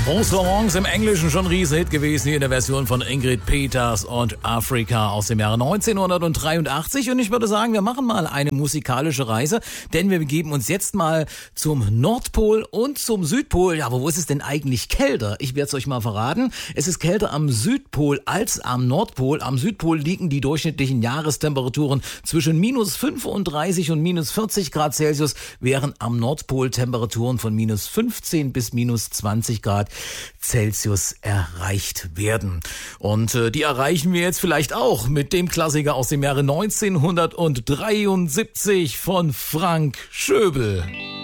Bonsoir morgens im Englischen schon Riesen-Hit gewesen, hier in der Version von Ingrid Peters und Afrika aus dem Jahre 1983. Und ich würde sagen, wir machen mal eine musikalische Reise, denn wir begeben uns jetzt mal zum Nordpol und zum Südpol. Ja, aber wo ist es denn eigentlich kälter? Ich werde es euch mal verraten. Es ist kälter am Südpol als am Nordpol. Am Südpol liegen die durchschnittlichen Jahrestemperaturen zwischen minus 35 und minus 40 Grad Celsius, während am Nordpol Temperaturen von minus 15 bis minus 20 Grad Celsius erreicht werden. Und die erreichen wir jetzt vielleicht auch mit dem Klassiker aus dem Jahre 1973 von Frank Schöbel.